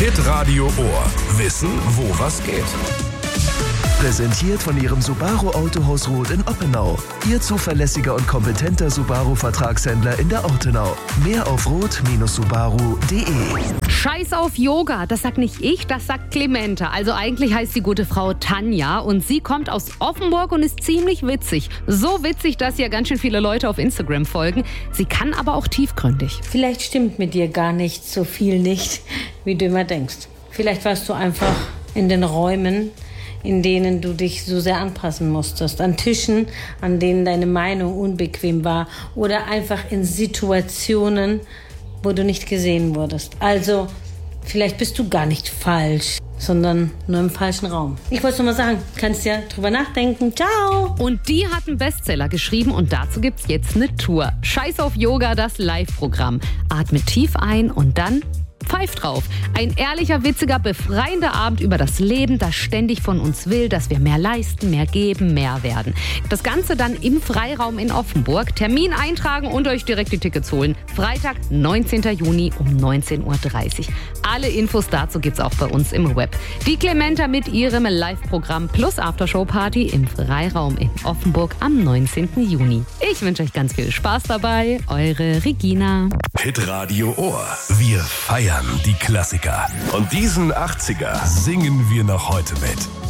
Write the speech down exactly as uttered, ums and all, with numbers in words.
Hitradio Ohr. Wissen, wo was geht. Präsentiert von Ihrem Subaru Autohaus Roth in Oppenau. Ihr zuverlässiger und kompetenter Subaru-Vertragshändler in der Ortenau. Mehr auf roth Subaru punkt de. Scheiß auf Yoga, das sagt nicht ich, das sagt Clementa. Also eigentlich heißt die gute Frau Tanja und sie kommt aus Offenburg und ist ziemlich witzig. So witzig, dass ihr ganz schön viele Leute auf Instagram folgen. Sie kann aber auch tiefgründig. Vielleicht stimmt mit dir gar nicht so viel nicht, wie du immer denkst. Vielleicht warst du einfach in den Räumen, in denen du dich so sehr anpassen musstest. An Tischen, an denen deine Meinung unbequem war. Oder einfach in Situationen, wo du nicht gesehen wurdest. Also, vielleicht bist du gar nicht falsch, sondern nur im falschen Raum. Ich wollte nur mal sagen, kannst ja drüber nachdenken. Ciao! Und die hat einen Bestseller geschrieben und dazu gibt's jetzt eine Tour. Scheiß auf Yoga, das Live-Programm. Atme tief ein und dann pfeift drauf. Ein ehrlicher, witziger, befreiender Abend über das Leben, das ständig von uns will, dass wir mehr leisten, mehr geben, mehr werden. Das Ganze dann im Freiraum in Offenburg. Termin eintragen und euch direkt die Tickets holen. Freitag, neunzehnten Juni um neunzehn Uhr dreißig. Alle Infos dazu gibt's auch bei uns im Web. Die Clementa mit ihrem Live-Programm plus Aftershow-Party im Freiraum in Offenburg am neunzehnten Juni. Ich wünsche euch ganz viel Spaß dabei. Eure Regina. Hitradio Ohr. Wir feiern die Klassiker. Und diesen achtziger singen wir noch heute mit.